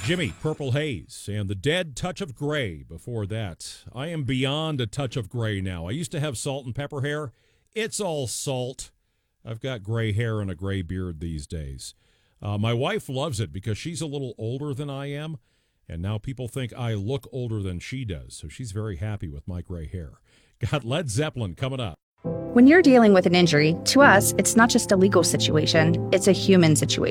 Jimmy, Purple Haze, and The Dead Touch of Gray before that. I am beyond a touch of gray now. I used to have salt and pepper hair. It's all salt. I've got gray hair and a gray beard these days. My wife loves it because she's a little older than I am, and now people think I look older than she does, so she's very happy with my gray hair. Got Led Zeppelin coming up. When you're dealing with an injury, to us, it's not just a legal situation, it's a human situation.